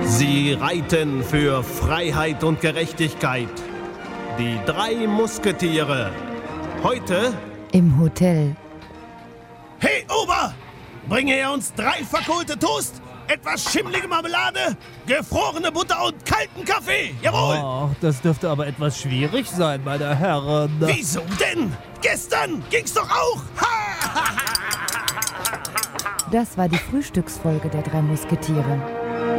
Sie reiten für Freiheit und Gerechtigkeit. Die 3 Musketiere. Heute im Hotel. Hey, Ober! Bringe her uns 3 verkohlte Toast, etwas schimmlige Marmelade, gefrorene Butter und kalten Kaffee. Jawohl! Ach, das dürfte aber etwas schwierig sein, meine Herren. Wieso denn? Gestern ging's doch auch! Ha! Das war die Frühstücksfolge der 3 Musketiere.